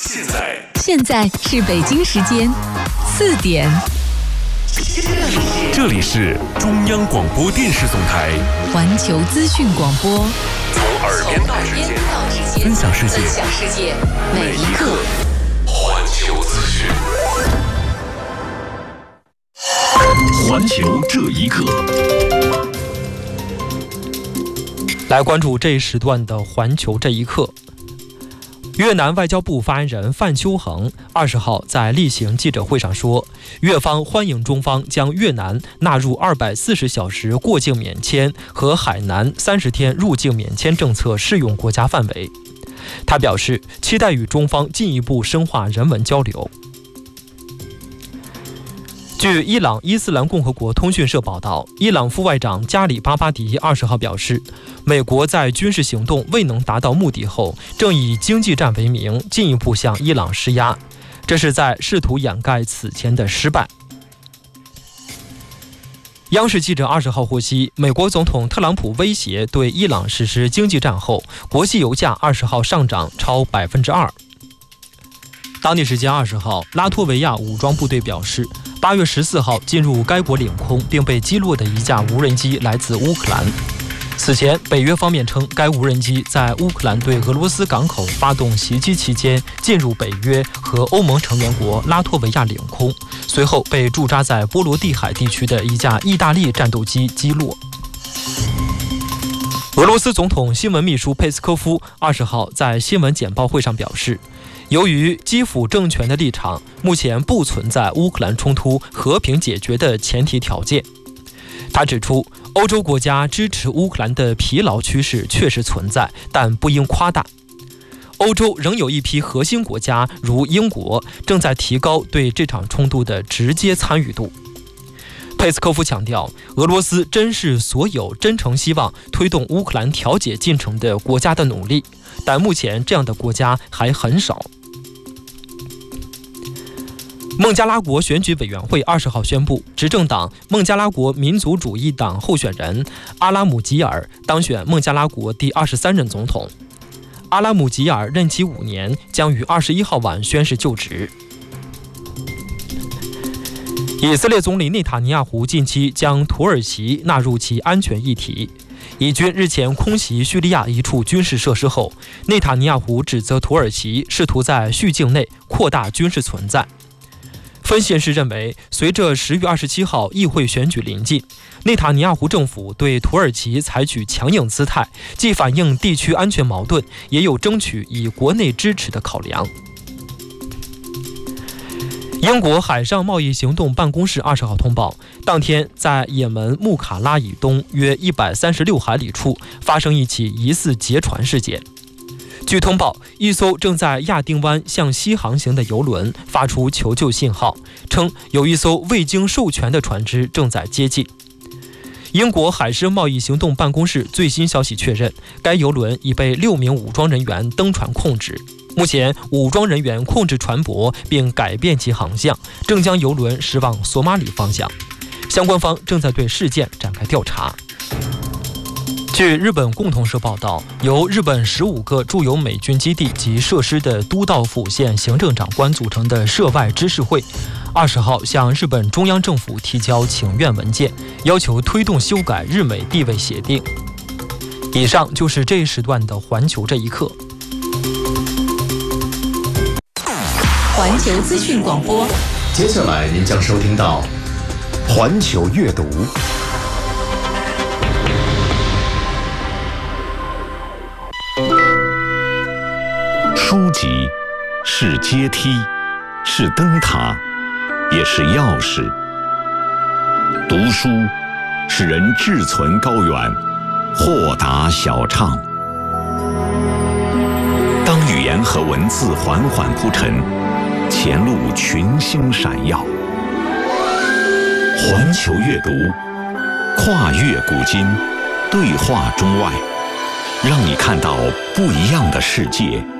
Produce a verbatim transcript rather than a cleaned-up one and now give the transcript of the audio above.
现在现在是北京时间四点。 这里是中央广播电视总台环球资讯广播， 从耳边到指尖，分享世界， 分享世界，每一刻环球资讯。环球这一刻， 来关注这一时段的环球这一刻。越南外交部发言人范秋恒二十号在例行记者会上说，越方欢迎中方将越南纳入二百四十小时过境免签和海南三十天入境免签政策适用国家范围。他表示，期待与中方进一步深化人文交流。据伊朗伊斯兰共和国通讯社报道，伊朗副外长加里巴巴迪二十号表示，美国在军事行动未能达到目的后，正以经济战为名进一步向伊朗施压，这是在试图掩盖此前的失败。央视记者二十号获悉，美国总统特朗普威胁对伊朗实施经济战后，国际油价二十号上涨超百分之二。当地时间二十号，拉脱维亚武装部队表示，八月十四号进入该国领空并被击落的一架无人机来自乌克兰。此前，北约方面称，该无人机在乌克兰对俄罗斯港口发动袭击期间进入北约和欧盟成员国拉脱维亚领空，随后被驻扎在波罗的海地区的一架意大利战斗机击落。俄罗斯总统新闻秘书佩斯科夫二十号在新闻简报会上表示，由于基辅政权的立场，目前不存在乌克兰冲突和平解决的前提条件。他指出，欧洲国家支持乌克兰的疲劳趋势确实存在，但不应夸大。欧洲仍有一批核心国家，如英国，正在提高对这场冲突的直接参与度。佩斯科夫强调，俄罗斯珍视所有真诚希望推动乌克兰调解进程的国家的努力，但目前这样的国家还很少。孟加拉国选举委员会二十号宣布，执政党孟加拉国民族主义党候选人阿拉姆吉尔当选孟加拉国第二十三任总统。阿拉姆吉尔任期五年，将于二十一号晚宣誓就职。以色列总理内塔尼亚胡近期将土耳其纳入其安全议题。以军日前空袭叙利亚一处军事设施后，内塔尼亚胡指责土耳其试图在叙境内扩大军事存在。分析人士认为，随着十月二十七号议会选举临近，内塔尼亚胡政府对土耳其采取强硬姿态，既反映地区安全矛盾，也有争取以国内支持的考量。英国海上贸易行动办公室二十号通报，当天在也门穆卡拉以东约一百三十六海里处发生一起疑似劫船事件。据通报，一艘正在亚丁湾向西航行的邮轮发出求救信号，称有一艘未经授权的船只正在接近。英国海事贸易行动办公室最新消息确认，该邮轮已被六名武装人员登船控制。目前，武装人员控制船舶并改变其航向，正将邮轮驶往索马里方向。相关方正在对事件展开调查。据日本共同社报道，由日本十五个驻有美军基地及设施的都道府县行政长官组成的涉外知事会，二十号向日本中央政府提交请愿文件，要求推动修改日美地位协定。以上就是这一时段的环球这一刻。 环球资讯广播， 接下来您将收听到环球阅读。书籍是阶梯，是灯塔，也是钥匙。读书使人志存高远，豁达小畅。当语言和文字缓缓铺陈，前路群星闪耀。环球阅读，跨越古今，对话中外，让你看到不一样的世界。